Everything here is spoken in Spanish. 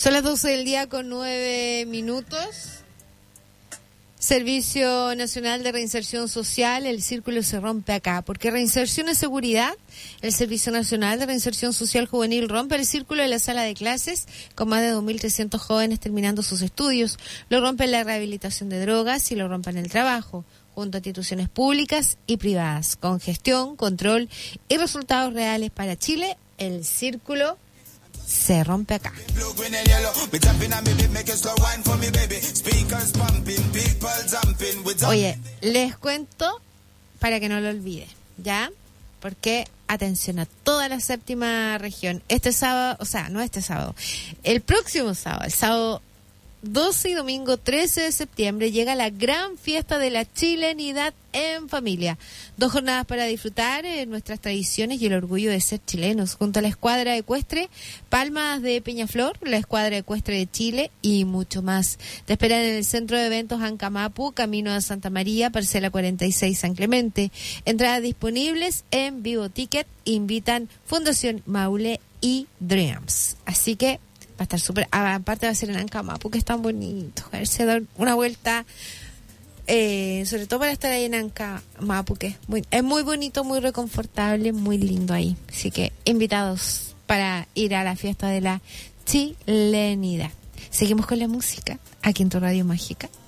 Son las 12 del día con 9 minutos. Servicio Nacional de Reinserción Social, el círculo se rompe acá, porque reinserción es seguridad. El Servicio Nacional de Reinserción Social Juvenil rompe el círculo de la sala de clases con más de 2.300 jóvenes terminando sus estudios. Lo rompe en la rehabilitación de drogas y lo rompe en el trabajo, junto a instituciones públicas y privadas, con gestión, control y resultados reales para Chile. El círculo se rompe acá. Oye, les cuento para que no lo olviden, ¿ya? Porque, atención a toda la séptima región. Este sábado, o sea, no este sábado, el próximo sábado, el sábado 12 y domingo 13 de septiembre, llega la gran fiesta de la chilenidad en familia. 2 jornadas para disfrutar nuestras tradiciones y el orgullo de ser chilenos, junto a la escuadra ecuestre Palmas de Peñaflor, la escuadra ecuestre de Chile y mucho más. Te esperan en el Centro de Eventos Ancamapu, camino a Santa María, parcela 46 San Clemente. Entradas disponibles en Vivo Ticket, invitan Fundación Maule y Dreams. Así que va a estar súper, aparte va a ser en Ancamapu, que es tan bonito, a ver si dar una vuelta, sobre todo para estar ahí en Ancamapu, que es muy bonito, muy reconfortable, muy lindo ahí. Así que invitados para ir a la fiesta de la chilenidad. Seguimos con la música aquí en tu Radio Mágica.